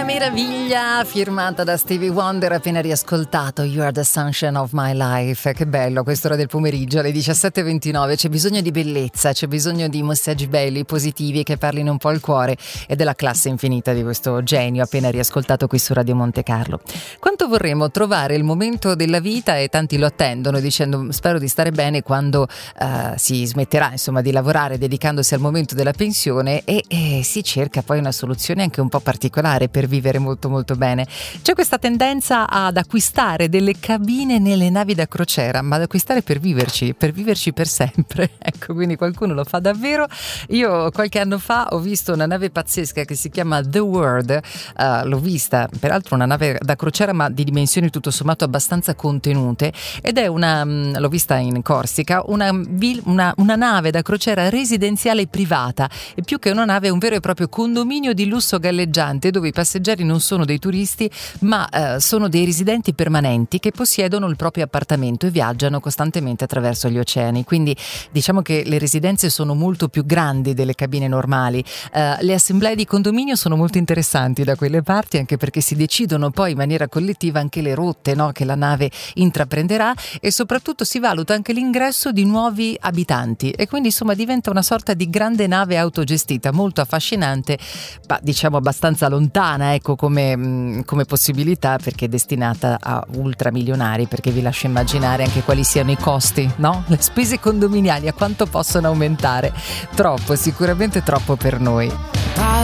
Una meraviglia firmata da Stevie Wonder, appena riascoltato You Are the Sunshine of My Life. Che bello, quest'ora del pomeriggio alle 17:29. C'è bisogno di bellezza, c'è bisogno di messaggi belli, positivi, che parlino un po' al cuore, e della classe infinita di questo genio appena riascoltato qui su Radio Monte Carlo. Quanto vorremmo trovare il momento della vita, e tanti lo attendono dicendo spero di stare bene quando si smetterà insomma di lavorare, dedicandosi al momento della pensione, e si cerca poi una soluzione anche un po' particolare per vivere molto molto bene. C'è questa tendenza ad acquistare delle cabine nelle navi da crociera, ma ad acquistare per viverci per sempre. Ecco, quindi qualcuno lo fa davvero. Io qualche anno fa ho visto una nave pazzesca che si chiama The World, l'ho vista, peraltro una nave da crociera ma di dimensioni tutto sommato abbastanza contenute, ed è l'ho vista in Corsica, una nave da crociera residenziale privata, e più che una nave è un vero e proprio condominio di lusso galleggiante, dove i passeggeri non sono dei turisti ma sono dei residenti permanenti che possiedono il proprio appartamento e viaggiano costantemente attraverso gli oceani. Quindi diciamo che le residenze sono molto più grandi delle cabine normali. Le assemblee di condominio sono molto interessanti da quelle parti, anche perché si decidono poi in maniera collettiva anche le rotte, no, che la nave intraprenderà, e soprattutto si valuta anche l'ingresso di nuovi abitanti, e quindi insomma diventa una sorta di grande nave autogestita, molto affascinante, ma diciamo abbastanza lontana, ecco, come possibilità, perché è destinata a ultramilionari, perché vi lascio immaginare anche quali siano i costi, no? Le spese condominiali a quanto possono aumentare. Troppo, sicuramente troppo per noi.